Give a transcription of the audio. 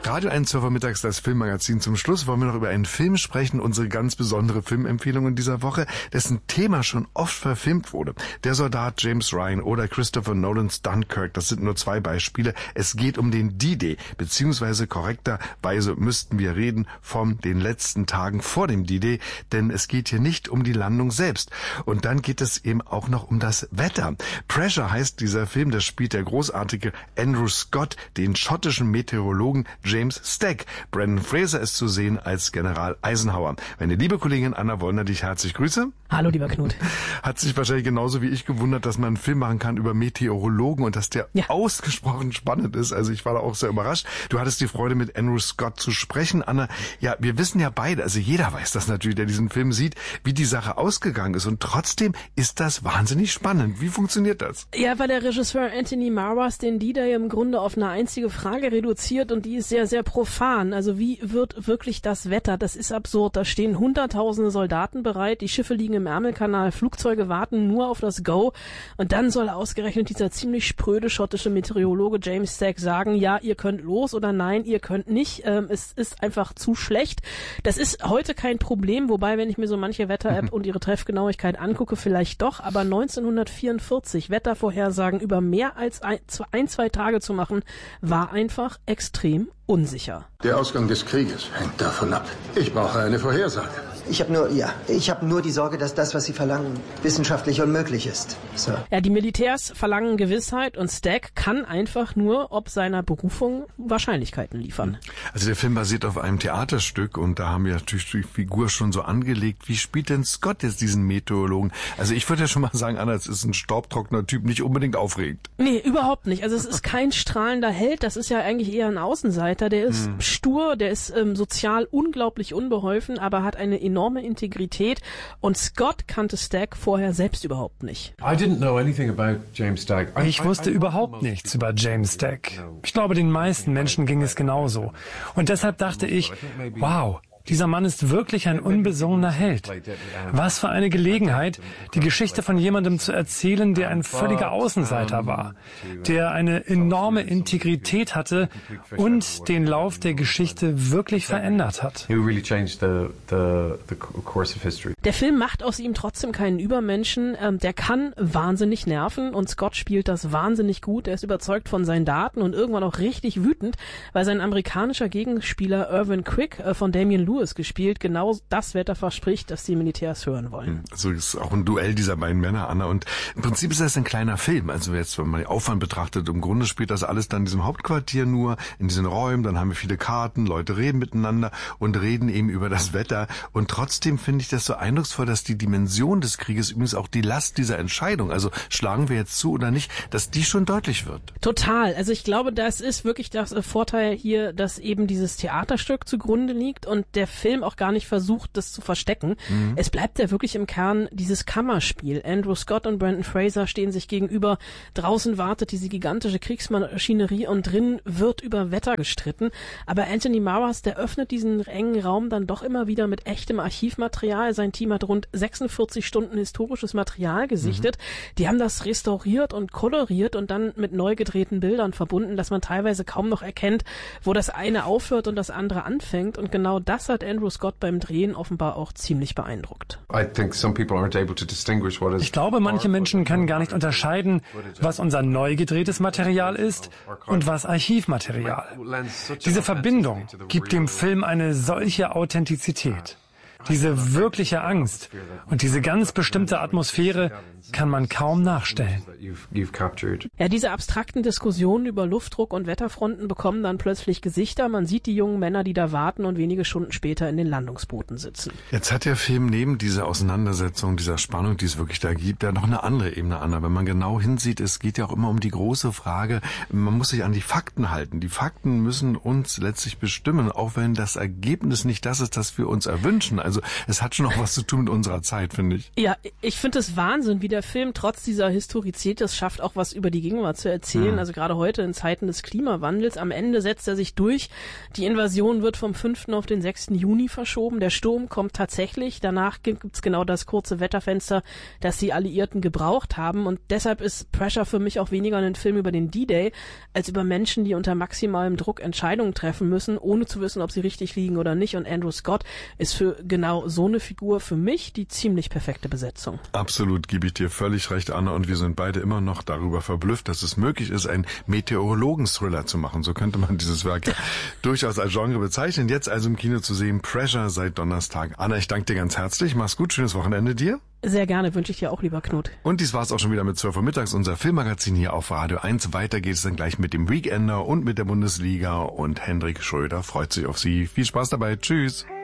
Radio 1 mittags, das Filmmagazin. Zum Schluss wollen wir noch über einen Film sprechen, unsere ganz besondere Filmempfehlung in dieser Woche, dessen Thema schon oft verfilmt wurde. Der Soldat James Ryan oder Christopher Nolans Dunkirk, das sind nur zwei Beispiele. Es geht um den D-Day, beziehungsweise korrekterweise müssten wir reden von den letzten Tagen vor dem D-Day, denn es geht hier nicht um die Landung selbst. Und dann geht es eben auch noch um das Wetter. Pressure heißt dieser Film, das spielt der großartige Andrew Scott, den schottischen Meteorologen James Stack. Brendan Fraser ist zu sehen als General Eisenhower. Meine liebe Kollegin Anna Wollner, dich herzlich grüße. Hallo, lieber Knut. Hat sich wahrscheinlich genauso wie ich gewundert, dass man einen Film machen kann über Meteorologen und dass der ausgesprochen spannend ist. Also ich war da auch sehr überrascht. Du hattest die Freude, mit Andrew Scott zu sprechen. Anna, ja, wir wissen ja beide, also jeder weiß das natürlich, der diesen Film sieht, wie die Sache ausgegangen ist. Und trotzdem ist das wahnsinnig spannend. Wie funktioniert das? Ja, weil der Regisseur Anthony Marras den D-Day im Grunde auf eine einzige Frage reduziert und die ist sehr, sehr profan. Also wie wird wirklich das Wetter? Das ist absurd. Da stehen hunderttausende Soldaten bereit, die Schiffe liegen im Ärmelkanal, Flugzeuge warten nur auf das Go und dann soll ausgerechnet dieser ziemlich spröde schottische Meteorologe James Stack sagen, ja, ihr könnt los oder nein, ihr könnt nicht. Es ist einfach zu schlecht. Das ist heute kein Problem, wobei, wenn ich mir so manche Wetter-App und ihre Treffgenauigkeit angucke, vielleicht doch, aber 1944 Wettervorhersagen über mehr als ein, zwei Tage zu machen, war einfach extrem unsicher. Der Ausgang des Krieges hängt davon ab. Ich brauche eine Vorhersage. Ich habe nur die Sorge, dass das, was Sie verlangen, wissenschaftlich unmöglich ist, Sir. Ja, die Militärs verlangen Gewissheit und Stack kann einfach nur ob seiner Berufung Wahrscheinlichkeiten liefern. Also der Film basiert auf einem Theaterstück und da haben wir natürlich die Figur schon so angelegt. Wie spielt denn Scott jetzt diesen Meteorologen? Also ich würde ja schon mal sagen, Anna, es ist ein staubtrockener Typ, nicht unbedingt aufregend. Nee, überhaupt nicht. Also es ist kein strahlender Held, das ist ja eigentlich eher ein Außenseiter. Der ist stur, der ist sozial unglaublich unbeholfen, aber hat eine enorme Integrität und Scott kannte Stack vorher selbst überhaupt nicht. Ich wusste überhaupt nichts über James Stack. Ich glaube, den meisten Menschen ging es genauso. Und deshalb dachte ich, wow, dieser Mann ist wirklich ein unbesungener Held. Was für eine Gelegenheit, die Geschichte von jemandem zu erzählen, der ein völliger Außenseiter war, der eine enorme Integrität hatte und den Lauf der Geschichte wirklich verändert hat. Der Film macht aus ihm trotzdem keinen Übermenschen. Der kann wahnsinnig nerven und Scott spielt das wahnsinnig gut. Er ist überzeugt von seinen Daten und irgendwann auch richtig wütend, weil sein amerikanischer Gegenspieler Irvin Quick von Damian Lewis gespielt, genau das Wetter verspricht, das die Militärs hören wollen. Also es ist auch ein Duell dieser beiden Männer, Anna, und im Prinzip ist das ein kleiner Film. Also jetzt, wenn man den Aufwand betrachtet, im Grunde spielt das alles dann in diesem Hauptquartier nur, in diesen Räumen, dann haben wir viele Karten, Leute reden miteinander und reden eben über das Wetter und trotzdem finde ich das so eindrucksvoll, dass die Dimension des Krieges, übrigens auch die Last dieser Entscheidung, also schlagen wir jetzt zu oder nicht, dass die schon deutlich wird. Total. Also ich glaube, das ist wirklich das Vorteil hier, dass eben dieses Theaterstück zugrunde liegt und der Film auch gar nicht versucht, das zu verstecken. Es bleibt ja wirklich im Kern dieses Kammerspiel. Andrew Scott und Brendan Fraser stehen sich gegenüber. Draußen wartet diese gigantische Kriegsmaschinerie und drin wird über Wetter gestritten. Aber Anthony Marras, der öffnet diesen engen Raum dann doch immer wieder mit echtem Archivmaterial. Sein Team hat rund 46 Stunden historisches Material gesichtet. Die haben das restauriert und koloriert und dann mit neu gedrehten Bildern verbunden, dass man teilweise kaum noch erkennt, wo das eine aufhört und das andere anfängt. Und genau das hat Andrew Scott beim Drehen offenbar auch ziemlich beeindruckt. Ich glaube, manche Menschen können gar nicht unterscheiden, was unser neu gedrehtes Material ist und was Archivmaterial. Diese Verbindung gibt dem Film eine solche Authentizität. Diese wirkliche Angst und diese ganz bestimmte Atmosphäre kann man kaum nachstellen. Ja, diese abstrakten Diskussionen über Luftdruck und Wetterfronten bekommen dann plötzlich Gesichter. Man sieht die jungen Männer, die da warten und wenige Stunden später in den Landungsbooten sitzen. Jetzt hat der Film neben dieser Auseinandersetzung, dieser Spannung, die es wirklich da gibt, ja noch eine andere Ebene an. Wenn man genau hinsieht, es geht ja auch immer um die große Frage, man muss sich an die Fakten halten. Die Fakten müssen uns letztlich bestimmen, auch wenn das Ergebnis nicht das ist, das wir uns erwünschen. Also es hat schon noch was zu tun mit unserer Zeit, finde ich. Ja, ich finde es Wahnsinn, wie der Film trotz dieser Historizität es schafft, auch was über die Gegenwart zu erzählen. Also gerade heute in Zeiten des Klimawandels. Am Ende setzt er sich durch. Die Invasion wird vom 5. auf den 6. Juni verschoben. Der Sturm kommt tatsächlich. Danach gibt's genau das kurze Wetterfenster, das die Alliierten gebraucht haben. Und deshalb ist Pressure für mich auch weniger ein Film über den D-Day, als über Menschen, die unter maximalem Druck Entscheidungen treffen müssen, ohne zu wissen, ob sie richtig liegen oder nicht. Und Andrew Scott ist für genau so eine Figur für mich die ziemlich perfekte Besetzung. Absolut, gebe ich dir völlig recht, Anna. Und wir sind beide immer noch darüber verblüfft, dass es möglich ist, einen Meteorologen-Thriller zu machen. So könnte man dieses Werk ja durchaus als Genre bezeichnen. Jetzt also im Kino zu sehen, Pressure seit Donnerstag. Anna, ich danke dir ganz herzlich. Mach's gut, schönes Wochenende dir. Sehr gerne, wünsche ich dir auch, lieber Knut. Und dies war's auch schon wieder mit 12 Uhr mittags, unser Filmmagazin hier auf Radio 1. Weiter geht es dann gleich mit dem Weekender und mit der Bundesliga. Und Hendrik Schröder freut sich auf Sie. Viel Spaß dabei. Tschüss.